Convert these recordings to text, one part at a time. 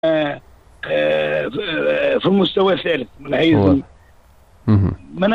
في المستوى الثالث من حيث واضح. مهم.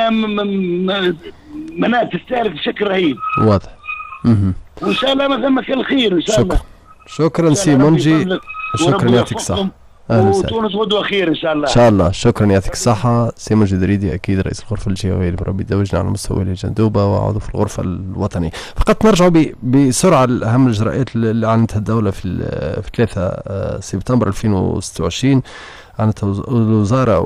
مناة تستهلك بشكل رهيب. واضح. مهم. وان شاء الله ما ثمك الخير ان شاء الله. شكرا. شكرا سي منجي. شكرا يعطيك الصحة. اهلا وسهلا. وتونس غدوة خير ان شاء الله. ان شاء الله. شكرا يعطيك الصحة سي منجي دريدي، اكيد رئيس الغرفة الجهوية لمربي الدواجن على مستوى ولاية جندوبة وعضو في الغرفة الوطنية. فقط نرجع بسرعة لأهم الإجراءات اللي أعلنتها الدولة في 3 سبتمبر 2026. أعلنت الوزارة،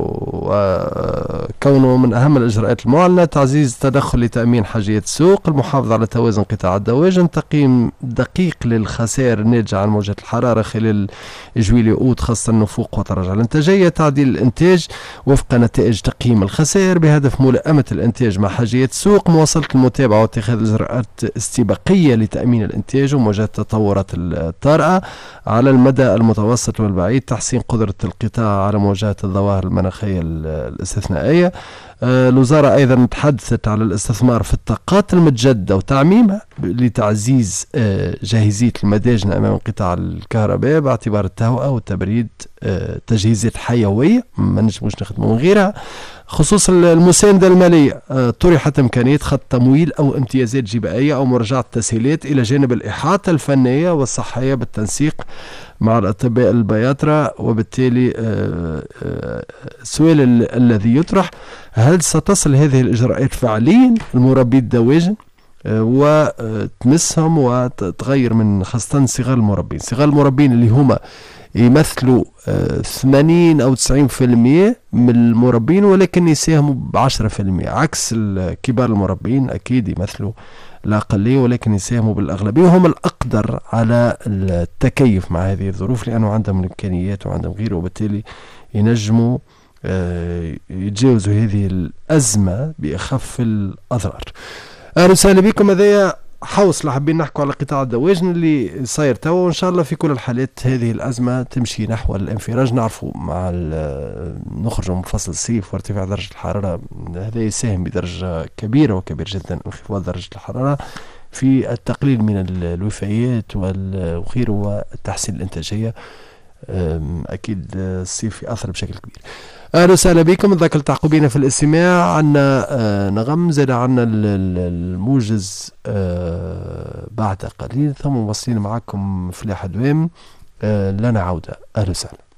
وكونه من أهم الإجراءات المعلنة تعزيز التدخل لتأمين حاجيات السوق، المحافظة على توازن قطاع الدواجن، تقييم دقيق للخسائر الناتجة عن موجة الحرارة خلال جويلية أوت، خاصة النفوق وتراجع الإنتاجية، تعديل الإنتاج وفق نتائج تقييم الخسائر بهدف ملائمة الإنتاج مع حاجيات السوق، مواصلة المتابعة واتخاذ الإجراءات استباقية لتأمين الإنتاج ومواجهة التطورات الطارئة على المدى المتوسط والبعيد، تحسين قدرة القطاع على مواجهة الظواهر المناخية الاستثنائية. الوزارة أيضا تحدثت على الاستثمار في الطاقات المتجددة وتعميمها لتعزيز جاهزية المداجن أمام قطاع الكهرباء باعتبار التهوئة والتبريد تجهيزات حيوية ما نجموش نخدموا من غيرها. خصوص المساندة المالية، طرحت إمكانية خط تمويل أو امتيازات جبائية أو مراجعة التسهيلات إلى جانب الإحاطة الفنية والصحية بالتنسيق مع الأطباء البياترة. وبالتالي السؤال الذي يطرح: هل ستصل هذه الإجراءات فعليا المربي الدواجن وتمسهم وتغير من خاصة صغار المربين اللي هما يمثلوا 80 أو 90% من المربين، ولكن يساهموا ب10%، عكس كبار المربين أكيد يمثلوا الأقلية ولكن يساهموا بالأغلبية، وهم الأقدر على التكيف مع هذه الظروف لأنه عندهم الإمكانيات وعندهم غيره، وبالتالي ينجموا يتجاوزوا هذه الأزمة بأخف الأضرار. أهلا وسهلا بكم. هذايا حوصلة حابين نحكوا على قطاع الدواجن اللي صاير توا، وإن شاء الله في كل الحالات هذه الأزمة تمشي نحو الانفراج. نعرفوا مع نخرج من فصل الصيف وارتفاع درجة الحرارة، هذا يساهم بدرجة كبيرة وكبير جدا انخفاض درجة الحرارة في التقليل من الوفيات وغيره وتحسين الإنتاجية. أكيد الصيف يأثر بشكل كبير. أهلا وسهلا بكم. ذاك التعقبين في الاستماع. عنا نغم، زاد عنا الموجز بعد قليل، ثم مواصلين معكم فلاح دوام لنا عودة. أهلا وسهلا.